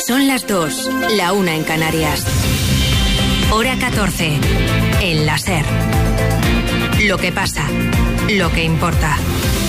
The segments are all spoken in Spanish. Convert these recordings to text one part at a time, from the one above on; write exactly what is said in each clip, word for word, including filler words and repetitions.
Son las dos, la una en Canarias. Hora catorce, en la SER. Lo que pasa, lo que importa.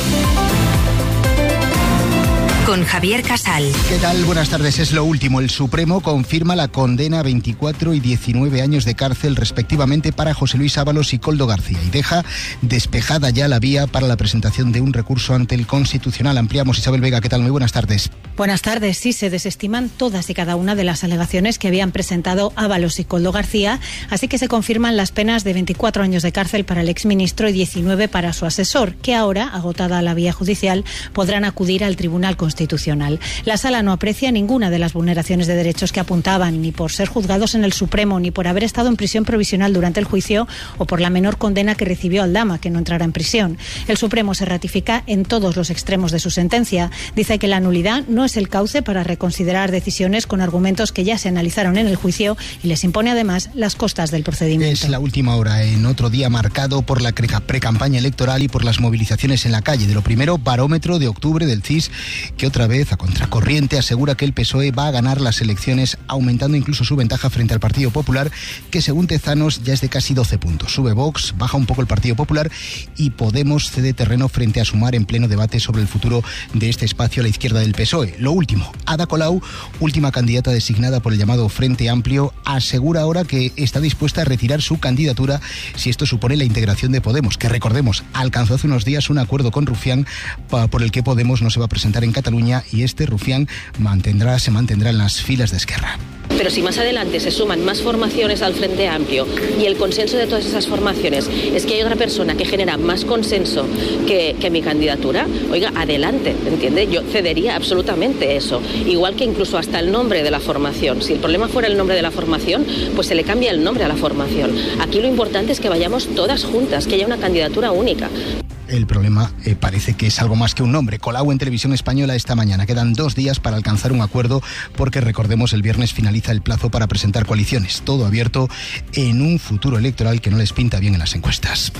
Con Javier Casal. ¿Qué tal? Buenas tardes. Es lo último. El Supremo confirma la condena a veinticuatro y diecinueve años de cárcel respectivamente para José Luis Ábalos y Koldo García y deja despejada ya la vía para la presentación de un recurso ante el Constitucional. Ampliamos. Isabel Vega, ¿qué tal? Muy buenas tardes. Buenas tardes. Sí, se desestiman todas y cada una de las alegaciones que habían presentado Ábalos y Koldo García, así que se confirman las penas de veinticuatro años de cárcel para el exministro y diecinueve para su asesor, que ahora, agotada la vía judicial, podrán acudir al Tribunal Constitucional. La Sala no aprecia ninguna de las vulneraciones de derechos que apuntaban, ni por ser juzgados en el Supremo, ni por haber estado en prisión provisional durante el juicio o por la menor condena que recibió Aldama, que no entrará en prisión. El Supremo se ratifica en todos los extremos de su sentencia. Dice que la nulidad no es el cauce para reconsiderar decisiones con argumentos que ya se analizaron en el juicio y les impone además las costas del procedimiento. Es la última hora en otro día marcado por la pre-campaña electoral y por las movilizaciones en la calle. De lo primero, barómetro de octubre del C I S, que otra vez, a contracorriente, asegura que el P S O E va a ganar las elecciones, aumentando incluso su ventaja frente al Partido Popular, que según Tezanos ya es de casi doce puntos. Sube Vox, baja un poco el Partido Popular y Podemos cede terreno frente a Sumar en pleno debate sobre el futuro de este espacio a la izquierda del P S O E. Lo último, Ada Colau, última candidata designada por el llamado Frente Amplio, asegura ahora que está dispuesta a retirar su candidatura si esto supone la integración de Podemos, que recordemos, alcanzó hace unos días un acuerdo con Rufián por el que Podemos no se va a presentar en Cataluña y este Rufián mantendrá, se mantendrá en las filas de Esquerra. Pero si más adelante se suman más formaciones al Frente Amplio y el consenso de todas esas formaciones es que hay otra persona que genera más consenso que, que mi candidatura, oiga, adelante, ¿entiende? Yo cedería absolutamente eso. Igual que incluso hasta el nombre de la formación. Si el problema fuera el nombre de la formación, pues se le cambia el nombre a la formación. Aquí lo importante es que vayamos todas juntas, que haya una candidatura única. El problema eh, parece que es algo más que un nombre. Colau en Televisión Española esta mañana. Quedan dos días para alcanzar un acuerdo porque, recordemos, el viernes finaliza el plazo para presentar coaliciones. Todo abierto en un futuro electoral que no les pinta bien en las encuestas.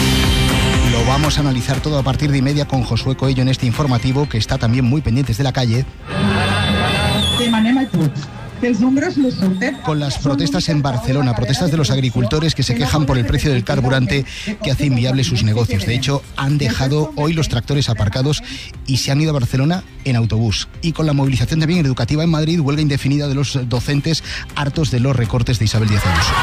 Lo vamos a analizar todo a partir de y media con Josué Coello en este informativo, que está también muy pendientes de la calle. Con las protestas en Barcelona, protestas de los agricultores que se quejan por el precio del carburante que hace inviable sus negocios. De hecho, han dejado hoy los tractores aparcados y se han ido a Barcelona en autobús. Y con la movilización también educativa en Madrid, huelga indefinida de los docentes hartos de los recortes de Isabel Díaz Ayuso.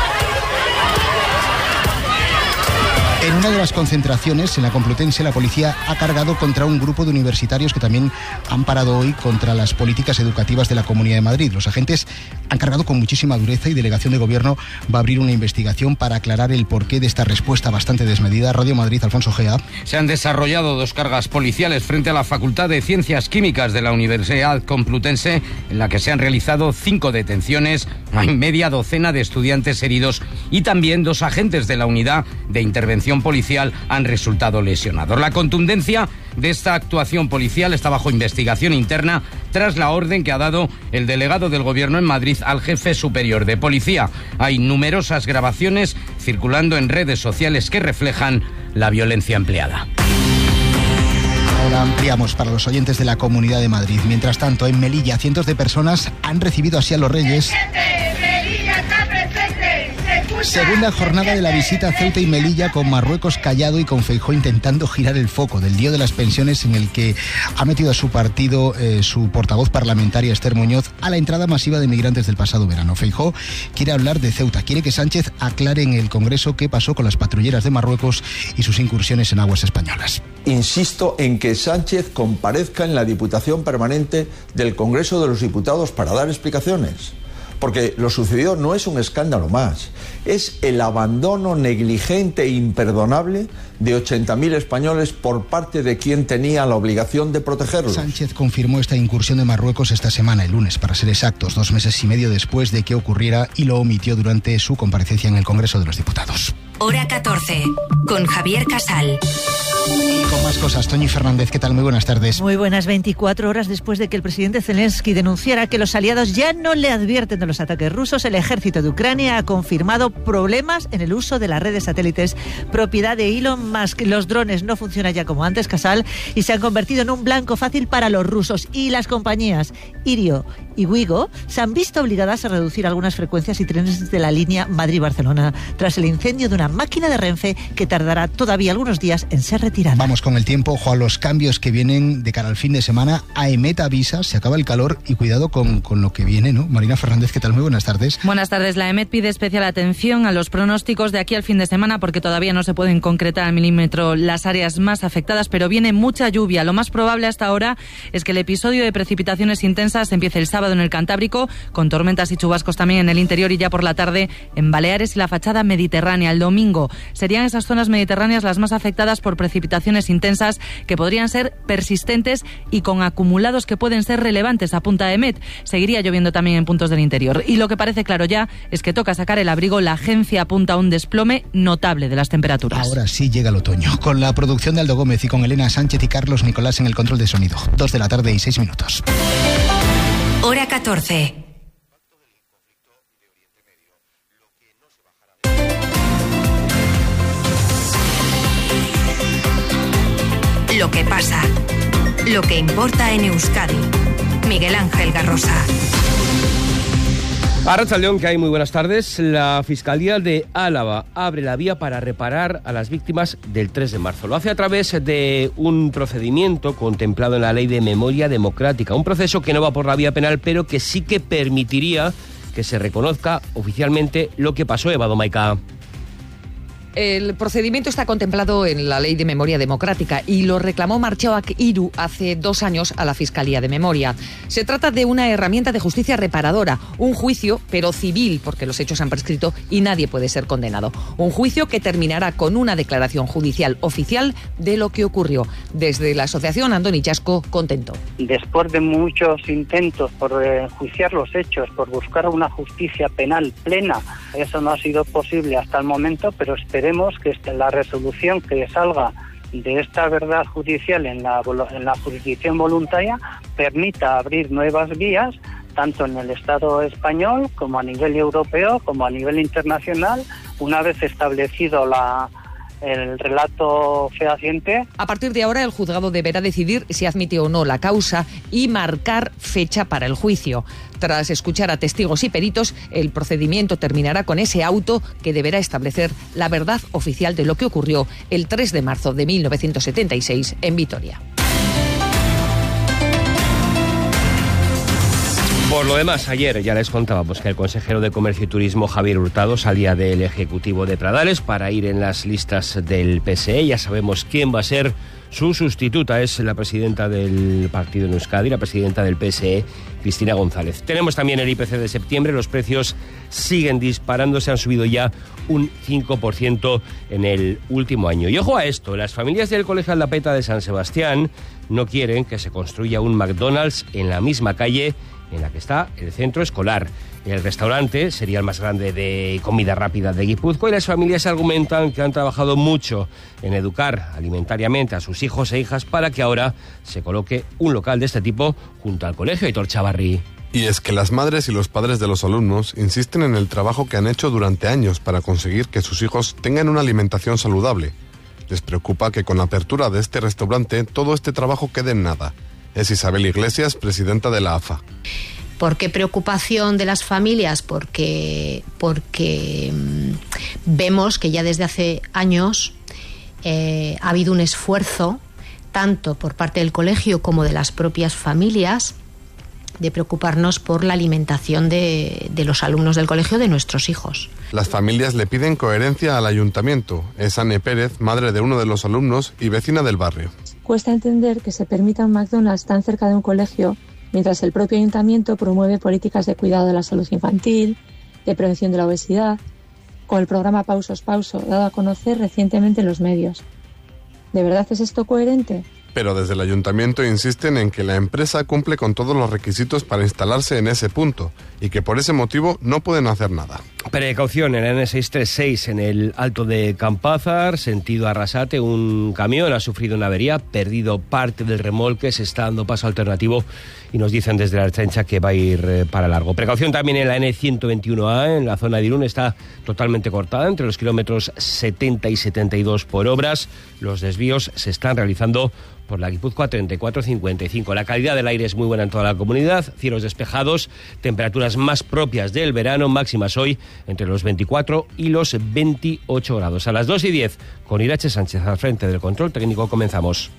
En una de las concentraciones, en la Complutense, la policía ha cargado contra un grupo de universitarios que también han parado hoy contra las políticas educativas de la Comunidad de Madrid. Los agentes han cargado con muchísima dureza y Delegación de Gobierno va a abrir una investigación para aclarar el porqué de esta respuesta bastante desmedida. Radio Madrid, Alfonso Gea. Se han desarrollado dos cargas policiales frente a la Facultad de Ciencias Químicas de la Universidad Complutense, en la que se han realizado cinco detenciones, hay media docena de estudiantes heridos y también dos agentes de la Unidad de Intervención Policial han resultado lesionados. La contundencia de esta actuación policial está bajo investigación interna tras la orden que ha dado el delegado del Gobierno en Madrid al jefe superior de policía. Hay numerosas grabaciones circulando en redes sociales que reflejan la violencia empleada. Ahora ampliamos para los oyentes de la Comunidad de Madrid. Mientras tanto, en Melilla, cientos de personas han recibido así a los Reyes. Segunda jornada de la visita a Ceuta y Melilla, con Marruecos callado y con Feijóo intentando girar el foco del lío de las pensiones, en el que ha metido a su partido eh, su portavoz parlamentaria Esther Muñoz a la entrada masiva de migrantes del pasado verano. Feijóo quiere hablar de Ceuta, quiere que Sánchez aclare en el Congreso qué pasó con las patrulleras de Marruecos y sus incursiones en aguas españolas. Insisto en que Sánchez comparezca en la Diputación Permanente del Congreso de los Diputados para dar explicaciones. Porque lo sucedido no es un escándalo más, es el abandono negligente e imperdonable de ochenta mil españoles por parte de quien tenía la obligación de protegerlos. Sánchez confirmó esta incursión de Marruecos esta semana, el lunes, para ser exactos, dos meses y medio después de que ocurriera, y lo omitió durante su comparecencia en el Congreso de los Diputados. Hora catorce, con Javier Casal. Y con más cosas, Toñi Fernández, ¿qué tal? Muy buenas tardes. Muy buenas. veinticuatro horas después de que el presidente Zelensky denunciara que los aliados ya no le advierten de los ataques rusos, el ejército de Ucrania ha confirmado problemas en el uso de las redes satélites propiedad de Elon Musk, los drones no funcionan ya como antes, Casal, y se han convertido en un blanco fácil para los rusos. Y las compañías Irio y Wigo se han visto obligadas a reducir algunas frecuencias y trenes de la línea Madrid-Barcelona tras el incendio de una máquina de Renfe que tardará todavía algunos días en ser retirada. Vamos con el tiempo, ojo a los cambios que vienen de cara al fin de semana. AEMET avisa, se acaba el calor y cuidado con, con lo que viene, ¿no? Marina Fernández, ¿qué tal? Muy buenas tardes. Buenas tardes. La AEMET pide especial atención a los pronósticos de aquí al fin de semana porque todavía no se pueden concretar al milímetro las áreas más afectadas, pero viene mucha lluvia. Lo más probable hasta ahora es que el episodio de precipitaciones intensas empiece el sábado en el Cantábrico, con tormentas y chubascos también en el interior y ya por la tarde en Baleares y la fachada mediterránea. El domingo serían esas zonas mediterráneas las más afectadas por precipitaciones intensas que podrían ser persistentes y con acumulados que pueden ser relevantes, apunta AEMET. Seguiría lloviendo también en puntos del interior. Y lo que parece claro ya es que toca sacar el abrigo. La agencia apunta a un desplome notable de las temperaturas. Ahora sí llega el otoño, con la producción de Aldo Gómez y con Elena Sánchez y Carlos Nicolás en el control de sonido. Dos de la tarde y seis minutos. Hora catorce. Lo que pasa, lo que importa en Euskadi. Miguel Ángel Garrosa. Arratsaldeon, que hay muy buenas tardes. La Fiscalía de Álava abre la vía para reparar a las víctimas del tres de marzo. Lo hace a través de un procedimiento contemplado en la Ley de Memoria Democrática. Un proceso que no va por la vía penal, pero que sí que permitiría que se reconozca oficialmente lo que pasó, Eva Domaica. El procedimiento está contemplado en la Ley de Memoria Democrática y lo reclamó Martxoak Hiru hace dos años a la Fiscalía de Memoria. Se trata de una herramienta de justicia reparadora, un juicio, pero civil, porque los hechos han prescrito y nadie puede ser condenado. Un juicio que terminará con una declaración judicial oficial de lo que ocurrió. Desde la asociación Andoni Chasco, contento. Después de muchos intentos por enjuiciar los hechos, por buscar una justicia penal plena, eso no ha sido posible hasta el momento, pero esperamos Esperemos que la resolución que salga de esta verdad judicial en la, en la jurisdicción voluntaria permita abrir nuevas vías, tanto en el Estado español como a nivel europeo, como a nivel internacional, una vez establecido la... el relato fehaciente. A partir de ahora, el juzgado deberá decidir si admite o no la causa y marcar fecha para el juicio. Tras escuchar a testigos y peritos, el procedimiento terminará con ese auto que deberá establecer la verdad oficial de lo que ocurrió el tres de marzo de mil novecientos setenta y seis en Vitoria. Por lo demás, ayer ya les contábamos que el consejero de Comercio y Turismo, Javier Hurtado, salía del Ejecutivo de Pradales para ir en las listas del P S E. Ya sabemos quién va a ser su sustituta. Es la presidenta del partido en Euskadi, la presidenta del P S E, Cristina González. Tenemos también el I P C de septiembre. Los precios siguen disparándose, han subido ya un cinco por ciento en el último año. Y ojo a esto, las familias del Colegio Aldapeta de San Sebastián no quieren que se construya un McDonald's en la misma calle en la que está el centro escolar. El restaurante sería el más grande de comida rápida de Guipúzcoa y las familias argumentan que han trabajado mucho en educar alimentariamente a sus hijos e hijas para que ahora se coloque un local de este tipo junto al colegio. Aitor Chavarri. Y es que las madres y los padres de los alumnos insisten en el trabajo que han hecho durante años para conseguir que sus hijos tengan una alimentación saludable. Les preocupa que con la apertura de este restaurante todo este trabajo quede en nada. Es Isabel Iglesias, presidenta de la A F A. ¿Por qué preocupación de las familias? Porque, porque mmm, vemos que ya desde hace años eh, ha habido un esfuerzo, tanto por parte del colegio como de las propias familias, de preocuparnos por la alimentación de, de los alumnos del colegio, de nuestros hijos. Las familias le piden coherencia al ayuntamiento. Es Anne Pérez, madre de uno de los alumnos y vecina del barrio. Cuesta entender que se permita un McDonald's tan cerca de un colegio, mientras el propio ayuntamiento promueve políticas de cuidado de la salud infantil, de prevención de la obesidad, con el programa Pausos Pauso, dado a conocer recientemente en los medios. ¿De verdad es esto coherente? pero desde el ayuntamiento insisten en que la empresa cumple con todos los requisitos para instalarse en ese punto y que por ese motivo no pueden hacer nada. Precaución en la ene seiscientos treinta y seis en el Alto de Campázar, sentido Arrasate, un camión ha sufrido una avería, perdido parte del remolque, se está dando paso alternativo y nos dicen desde la Ertzaintza que va a ir eh, para largo. Precaución también en la ene ciento veintiuno a, en la zona de Irún, está totalmente cortada entre los kilómetros setenta y setenta y dos por obras. Los desvíos se están realizando por la Guipúzcoa treinta y cuatro cincuenta y cinco. La calidad del aire es muy buena en toda la comunidad, cielos despejados, temperaturas más propias del verano, máximas hoy entre los veinticuatro y los veintiocho grados. A las dos y diez, con Irache Sánchez al frente del control técnico, comenzamos.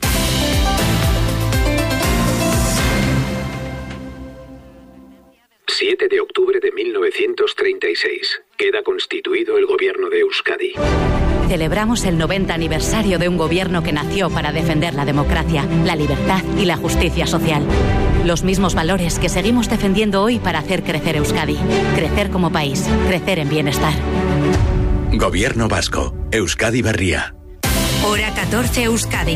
siete de octubre de mil novecientos treinta y seis. Queda constituido el gobierno de Euskadi. Celebramos el noventa aniversario de un gobierno que nació para defender la democracia, la libertad y la justicia social. Los mismos valores que seguimos defendiendo hoy para hacer crecer Euskadi. Crecer como país, crecer en bienestar. Gobierno vasco. Euskadi Berria. Hora catorce Euskadi.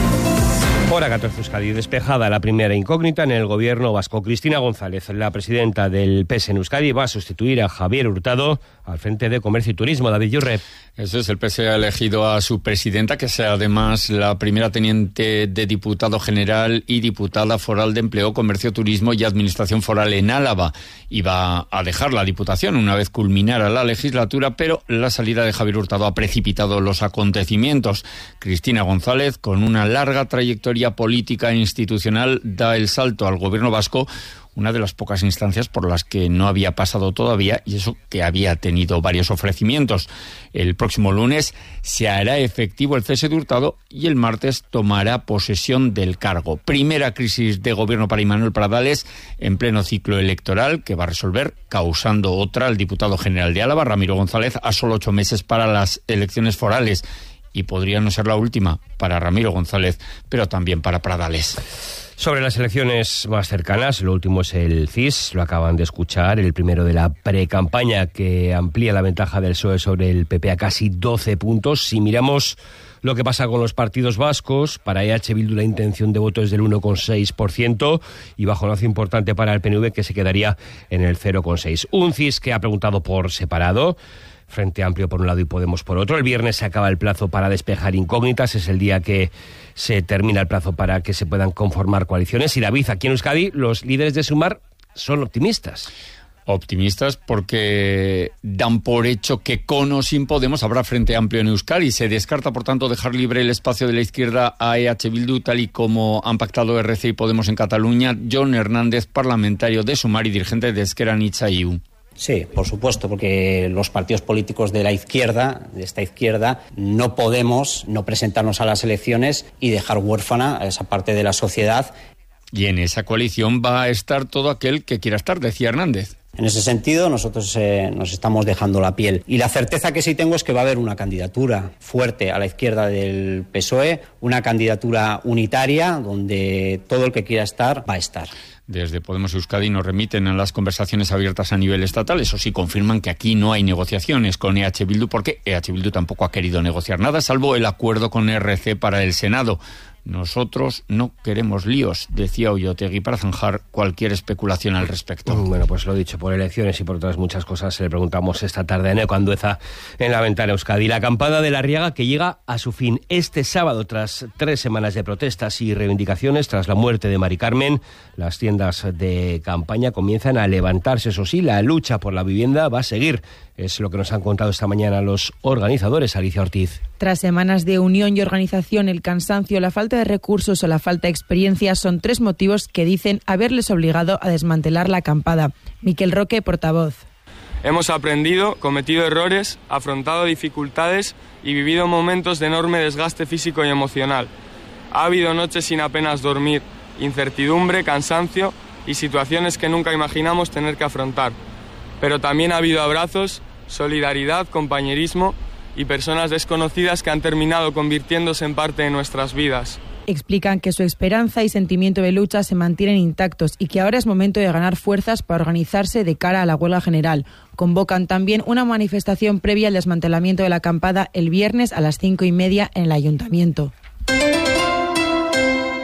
Hora catorce Euskadi, despejada la primera incógnita en el gobierno vasco. Cristina González, la presidenta del P S en Euskadi, va a sustituir a Javier Hurtado al frente de Comercio y Turismo. David Yurre. Eso es, el P S ha elegido a su presidenta, que sea además la primera teniente de diputado general y diputada foral de Empleo, Comercio, Turismo y Administración Foral en Álava. Iba a dejar la diputación una vez culminara la legislatura, pero la salida de Javier Hurtado ha precipitado los acontecimientos. Cristina González, con una larga trayectoria política e institucional, da el salto al gobierno vasco, una de las pocas instancias por las que no había pasado todavía, y eso que había tenido varios ofrecimientos. El próximo lunes se hará efectivo el cese de Hurtado y el martes tomará posesión del cargo. Primera crisis de gobierno para Imanol Pradales en pleno ciclo electoral, que va a resolver causando otra al diputado general de Álava, Ramiro González, a solo ocho meses para las elecciones forales. Y podría no ser la última para Ramiro González, pero también para Pradales. Sobre las elecciones más cercanas, lo último es el C I S, lo acaban de escuchar, el primero de la precampaña que amplía la ventaja del P S O E sobre el P P a casi doce puntos. Si miramos lo que pasa con los partidos vascos, para E H Bildu la intención de voto es del uno coma seis por ciento y bajonazo importante para el P N V, que se quedaría en el cero coma seis por ciento. Un C I S que ha preguntado por separado, Frente Amplio por un lado y Podemos por otro. El viernes se acaba el plazo para despejar incógnitas, es el día que se termina el plazo para que se puedan conformar coaliciones. Y David, aquí en Euskadi los líderes de Sumar son optimistas. Optimistas porque dan por hecho que con o sin Podemos habrá Frente Amplio en Euskadi. Se descarta, por tanto, dejar libre el espacio de la izquierda a E H Bildu, tal y como han pactado R C y Podemos en Cataluña. Jon Hernández, parlamentario de Sumar y dirigente de Ezker Anitza I U. Sí, por supuesto, porque los partidos políticos de la izquierda, de esta izquierda, no podemos no presentarnos a las elecciones y dejar huérfana a esa parte de la sociedad. Y en esa coalición va a estar todo aquel que quiera estar, decía Hernández. En ese sentido, nosotros eh, nos estamos dejando la piel. Y la certeza que sí tengo es que va a haber una candidatura fuerte a la izquierda del P S O E, una candidatura unitaria donde todo el que quiera estar va a estar. Desde Podemos Euskadi nos remiten a las conversaciones abiertas a nivel estatal. Eso sí, confirman que aquí no hay negociaciones con E H Bildu, porque E H Bildu tampoco ha querido negociar nada, salvo el acuerdo con R C para el Senado. Nosotros no queremos líos, decía Oyotegui, para zanjar cualquier especulación al respecto. Bueno, pues lo dicho, por elecciones y por otras muchas cosas, le preguntamos esta tarde a Eneco Andueza en La Ventana Euskadi. La acampada de La Riaga, que llega a su fin este sábado, tras tres semanas de protestas y reivindicaciones, tras la muerte de Mari Carmen. Las tiendas de campaña comienzan a levantarse, eso sí, la lucha por la vivienda va a seguir. Es lo que nos han contado esta mañana los organizadores. Alicia Ortiz. Tras semanas de unión y organización, el cansancio, la falta de recursos o la falta de experiencia son tres motivos que dicen haberles obligado a desmantelar la acampada. Miquel Roque, portavoz. Hemos aprendido, cometido errores, afrontado dificultades y vivido momentos de enorme desgaste físico y emocional. Ha habido noches sin apenas dormir, incertidumbre, cansancio y situaciones que nunca imaginamos tener que afrontar. Pero también ha habido abrazos, solidaridad, compañerismo y personas desconocidas que han terminado convirtiéndose en parte de nuestras vidas. Explican que su esperanza y sentimiento de lucha se mantienen intactos y que ahora es momento de ganar fuerzas para organizarse de cara a la huelga general. Convocan también una manifestación previa al desmantelamiento de la acampada el viernes a las cinco y media en el ayuntamiento.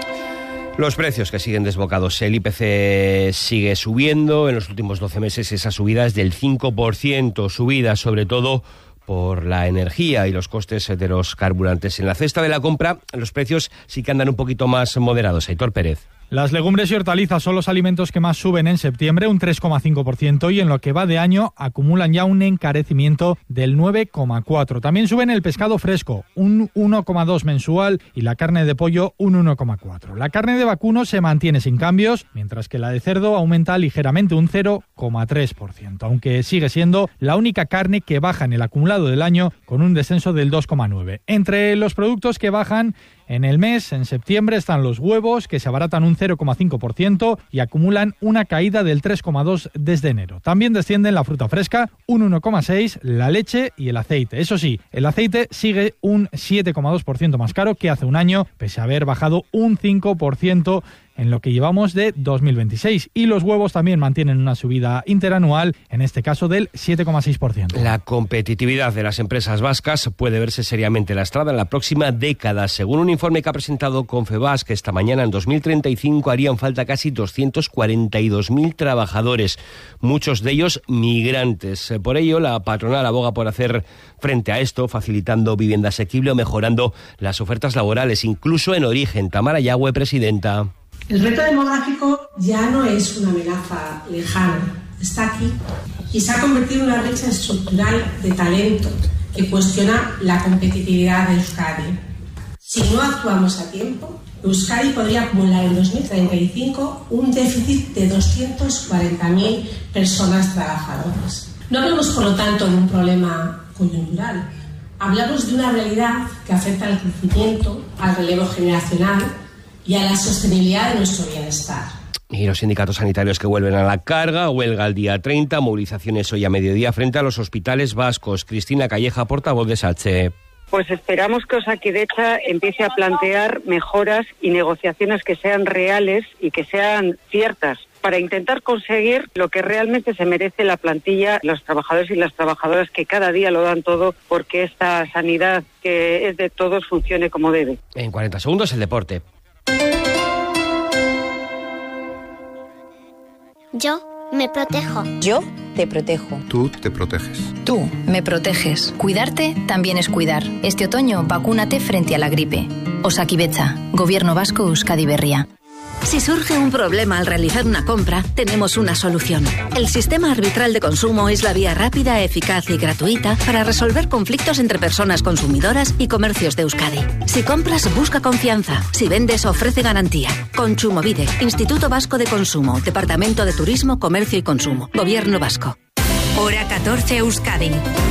Los precios que siguen desbocados. El I P C sigue subiendo. En los últimos doce meses esa subida es del cinco por ciento. Subida sobre todo por la energía y los costes de los carburantes. En la cesta de la compra los precios sí que andan un poquito más moderados. Aitor Pérez. Las legumbres y hortalizas son los alimentos que más suben en septiembre, un tres coma cinco por ciento, y en lo que va de año acumulan ya un encarecimiento del nueve coma cuatro por ciento. También suben el pescado fresco, un uno coma dos por ciento mensual, y la carne de pollo, un uno coma cuatro por ciento. La carne de vacuno se mantiene sin cambios, mientras que la de cerdo aumenta ligeramente, un cero coma tres por ciento, aunque sigue siendo la única carne que baja en el acumulado del año, con un descenso del dos coma nueve por ciento. Entre los productos que bajan en el mes, en septiembre, están los huevos, que se abaratan un cero coma cinco por ciento y acumulan una caída del tres coma dos por ciento desde enero. También descienden la fruta fresca, un uno coma seis por ciento, la leche y el aceite. Eso sí, el aceite sigue un siete coma dos por ciento más caro que hace un año, pese a haber bajado un cinco por ciento en lo que llevamos de dos mil veintiséis. Y los huevos también mantienen una subida interanual, en este caso del siete coma seis por ciento. La competitividad de las empresas vascas puede verse seriamente lastrada en la próxima década. Según un informe que ha presentado Confebask esta mañana, en dos mil treinta y cinco harían falta casi doscientos cuarenta y dos mil trabajadores, muchos de ellos migrantes. Por ello, la patronal aboga por hacer frente a esto, facilitando vivienda asequible o mejorando las ofertas laborales, incluso en origen. Tamara Yagüe, presidenta. El reto demográfico ya no es una amenaza lejana, está aquí y se ha convertido en una brecha estructural de talento que cuestiona la competitividad de Euskadi. Si no actuamos a tiempo, Euskadi podría acumular en dos mil treinta y cinco un déficit de doscientas cuarenta mil personas trabajadoras. No hablamos, por lo tanto, de un problema coyuntural. Hablamos de una realidad que afecta al crecimiento, al relevo generacional y a la sostenibilidad de nuestro bienestar. Y los sindicatos sanitarios que vuelven a la carga, huelga el día treinta, movilizaciones hoy a mediodía frente a los hospitales vascos. Cristina Calleja, portavoz de SATSE. Pues esperamos que Osakidetza empiece a plantear mejoras y negociaciones que sean reales y que sean ciertas, para intentar conseguir lo que realmente se merece la plantilla, los trabajadores y las trabajadoras que cada día lo dan todo porque esta sanidad que es de todos funcione como debe. En cuarenta segundos el deporte. Yo me protejo. Yo te protejo. Tú te proteges. Tú me proteges. Cuidarte también es cuidar. Este otoño, vacúnate frente a la gripe. Osakidetza, Gobierno Vasco, Euskadi Berria. Si surge un problema al realizar una compra, tenemos una solución. El Sistema Arbitral de Consumo es la vía rápida, eficaz y gratuita para resolver conflictos entre personas consumidoras y comercios de Euskadi. Si compras, busca confianza. Si vendes, ofrece garantía. Kontsumobide, Instituto Vasco de Consumo, Departamento de Turismo, Comercio y Consumo, Gobierno Vasco. Hora catorce, Euskadi.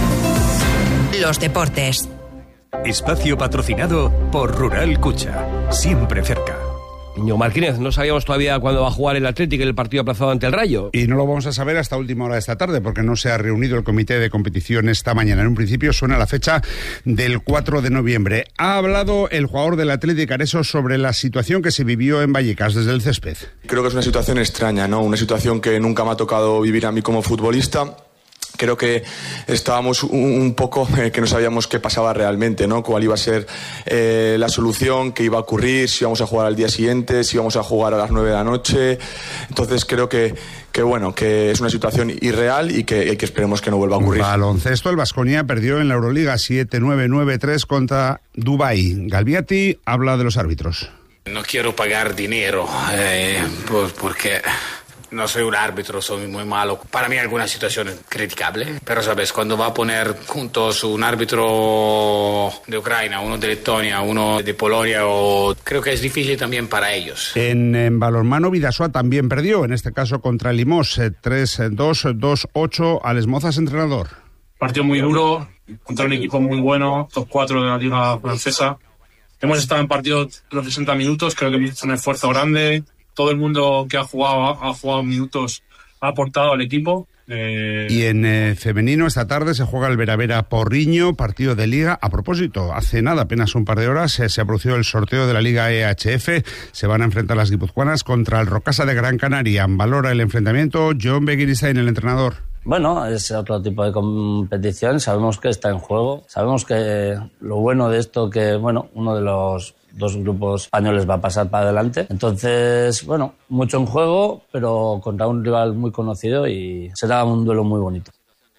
Los deportes. Espacio patrocinado por Rural Cucha. Siempre cerca. Niño Martínez, no sabíamos todavía cuándo va a jugar el Atlético, el partido aplazado ante el Rayo. Y no lo vamos a saber hasta última hora de esta tarde, porque no se ha reunido el comité de competición esta mañana. En un principio suena la fecha del cuatro de noviembre. Ha hablado el jugador del Atlético Areso sobre la situación que se vivió en Vallecas desde el césped. Creo que es una situación extraña, ¿no? Una situación que nunca me ha tocado vivir a mí como futbolista. Creo que estábamos un, un poco eh, que no sabíamos qué pasaba realmente, ¿no? Cuál iba a ser eh, la solución, qué iba a ocurrir, si íbamos a jugar al día siguiente, si íbamos a jugar a las nueve de la noche. Entonces creo que, que bueno, que es una situación irreal y que, y que esperemos que no vuelva a ocurrir. Baloncesto, el Baskonia perdió en la Euroliga siete nueve nueve tres contra Dubái. Galbiati habla de los árbitros. No quiero pagar dinero eh, pues porque... No soy un árbitro, soy muy malo. Para mí alguna situación criticable, pero sabes, cuando va a poner juntos un árbitro de Ucrania, uno de Letonia, uno de Polonia, o... creo que es difícil también para ellos. En, en balonmano, Bidasoa también perdió, en este caso contra Limos, tres dos, dos ocho, Alex Mozas, entrenador. Partido muy duro, contra un equipo muy bueno, top cuatro de la liga francesa. Hemos estado en partidos los sesenta minutos, creo que hemos hecho un esfuerzo grande. Todo el mundo que ha jugado ha jugado minutos ha aportado al equipo. Eh... Y en eh, femenino esta tarde se juega el Veravera Porriño, partido de Liga. A propósito, hace nada, apenas un par de horas, eh, se ha producido el sorteo de la Liga E H F. Se van a enfrentar las guipuzcoanas contra el Rocasa de Gran Canaria. Valora el enfrentamiento John Beguirizain, el entrenador. Bueno, es otro tipo de competición, sabemos que está en juego, sabemos que lo bueno de esto que, bueno, uno de los dos grupos españoles va a pasar para adelante. Entonces, bueno, mucho en juego, pero contra un rival muy conocido y será un duelo muy bonito.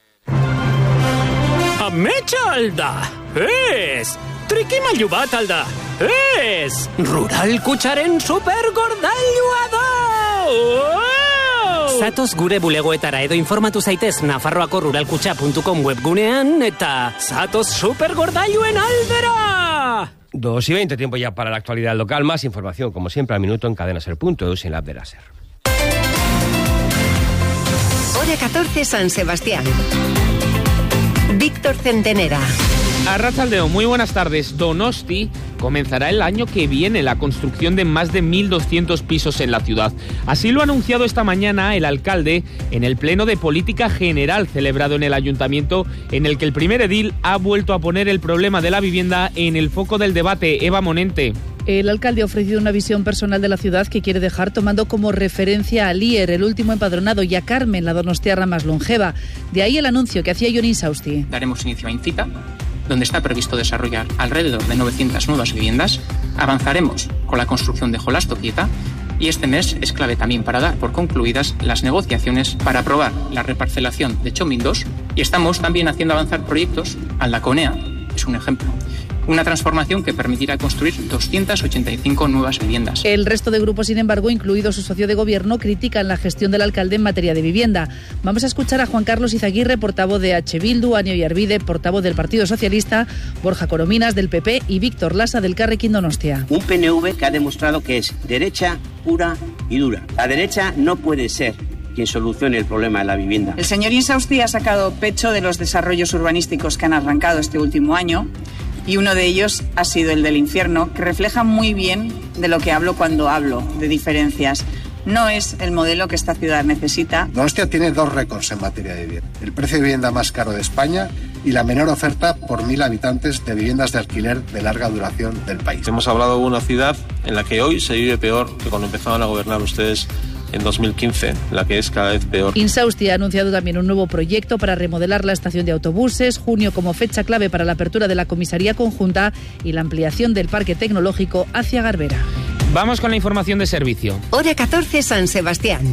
Ametxalda! Ez! Trikimailu bat alda! Ez! Rural Kutxaren supergordailua da! Oh! Zatoz gure bulegoetara edo informatu zaitez nafarroako ruralkutxa puntu com webgunean eta zatoz supergordailuen aldera! dos y veinte, tiempo ya para la actualidad local. Más información, como siempre, al minuto en cadena ser punto eus y en la app de la SER. Hora catorce, San Sebastián. Víctor Centenera. Arratsaldeon, muy buenas tardes. Donosti comenzará el año que viene la construcción de más de mil doscientos pisos en la ciudad. Así lo ha anunciado esta mañana el alcalde en el Pleno de Política General celebrado en el Ayuntamiento, en el que el primer edil ha vuelto a poner el problema de la vivienda en el foco del debate. Eva Monente. El alcalde ha ofrecido una visión personal de la ciudad que quiere dejar tomando como referencia a Lier, el último empadronado, y a Carmen, la donostiarra más longeva. De ahí el anuncio que hacía Jon Insausti. Daremos inicio a Incita, donde está previsto desarrollar alrededor de novecientas nuevas viviendas. Avanzaremos con la construcción de Jolasto Quieta y este mes es clave también para dar por concluidas las negociaciones para aprobar la reparcelación de Chomin dos y estamos también haciendo avanzar proyectos. Aldaconea es un ejemplo. Una transformación que permitirá construir doscientas ochenta y cinco nuevas viviendas. El resto de grupos, sin embargo, incluido su socio de gobierno, critican la gestión del alcalde en materia de vivienda. Vamos a escuchar a Juan Carlos Izaguirre, portavoz de H. Bildu, Anio Yarvide, portavoz del Partido Socialista, Borja Corominas, del P P, y Víctor Lasa, del Carrequín Donostia. Un P N V que ha demostrado que es derecha pura y dura. La derecha no puede ser quien solucione el problema de la vivienda. El señor Insausti ha sacado pecho de los desarrollos urbanísticos que han arrancado este último año, y uno de ellos ha sido el del infierno, que refleja muy bien de lo que hablo cuando hablo de diferencias. No es el modelo que esta ciudad necesita. Donostia tiene dos récords en materia de vivienda: el precio de vivienda más caro de España y la menor oferta por mil habitantes de viviendas de alquiler de larga duración del país. Hemos hablado de una ciudad en la que hoy se vive peor que cuando empezaban a gobernar ustedes en dos mil quince, la que es cada vez peor. Insausti ha anunciado también un nuevo proyecto para remodelar la estación de autobuses, junio como fecha clave para la apertura de la comisaría conjunta y la ampliación del parque tecnológico hacia Garbera. Vamos con la información de servicio. Hora catorce, San Sebastián.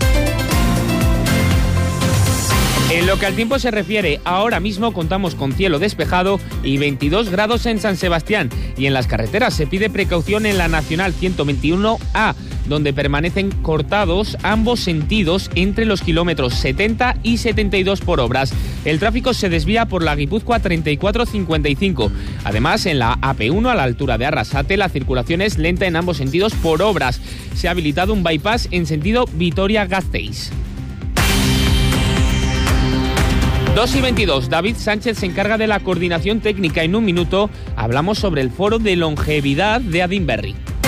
En lo que al tiempo se refiere, ahora mismo contamos con cielo despejado y veintidós grados en San Sebastián. Y en las carreteras se pide precaución en la Nacional ciento veintiuno A, donde permanecen cortados ambos sentidos entre los kilómetros setenta y setenta y dos por obras. El tráfico se desvía por la Guipúzcoa treinta y cuatro cincuenta y cinco. Además, en la A P uno a la altura de Arrasate, la circulación es lenta en ambos sentidos por obras. Se ha habilitado un bypass en sentido Vitoria-Gasteiz. dos y veintidós, David Sánchez se encarga de la coordinación técnica. En un minuto hablamos sobre el foro de longevidad de Adinberri.